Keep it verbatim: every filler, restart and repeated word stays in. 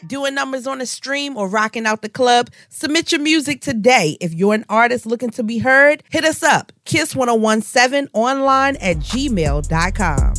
Doing numbers on the stream or rocking out the club? Submit your music today. If you're an artist looking to be heard, hit us up, kiss ten seventeen online at gmail dot com.